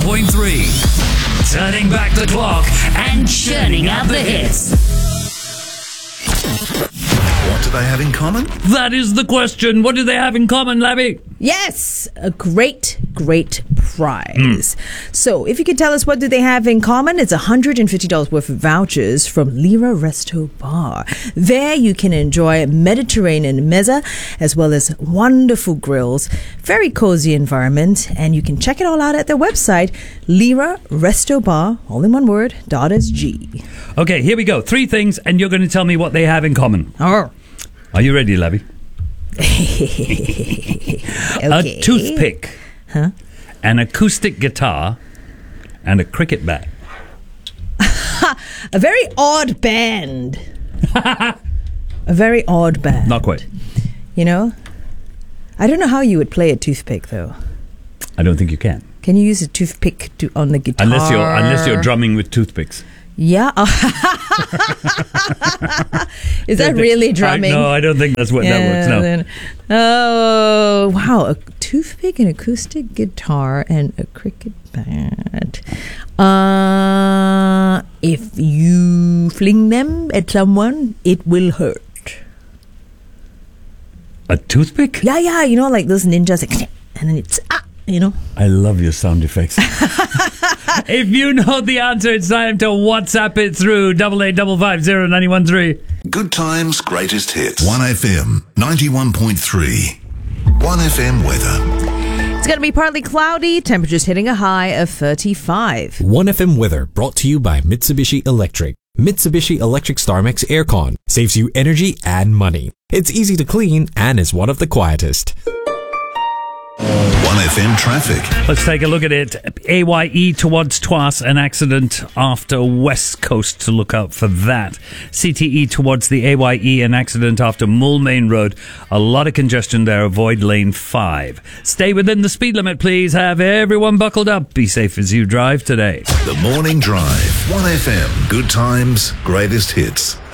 91.3. Turning back the clock and churning out the hits. What do they have in common? That is the question. What do they have in common, Labby? Yes, a great prize. So, if you could tell us what do they have in common, it's $150 worth of vouchers from Lira Resto Bar. There you can enjoy Mediterranean mezza as well as wonderful grills, very cozy environment, and you can check it all out at their website, Lira Resto Bar, all in one word, .sg. Okay, here we go. 3 things, and you're going to tell me what they have in common. Oh. Are you ready, Labby? Okay. A toothpick, an acoustic guitar, and a cricket bat. A very odd band. A very odd band. Not quite. You know? I don't know how you would play a toothpick, though. I don't think you can. Can you use a toothpick on the guitar? Unless you're drumming with toothpicks. Yeah. Is that really drumming? No, I don't think that's what that works. No. Oh, wow. A toothpick, an acoustic guitar, and a cricket bat. If you fling them at someone, it will hurt. A toothpick? Yeah. You know, like those ninjas, like, and then it's, you know. I love your sound effects. If you know the answer, it's time to WhatsApp it through 88550913. Good times, greatest hits. 1FM 91.3. 1FM weather. It's going to be partly cloudy, temperatures hitting a high of 35. 1FM weather brought to you by Mitsubishi Electric. Mitsubishi Electric StarMax Aircon saves you energy and money. It's easy to clean and is one of the quietest. 1FM traffic. Let's take a look at it. AYE towards Tuas, an accident after West Coast, to look out for that. CTE towards the AYE, an accident after Mulmain Road. A lot of congestion there. Avoid lane 5. Stay within the speed limit, please. Have everyone buckled up. Be safe as you drive today. The Morning Drive. 1FM. Good times, greatest hits.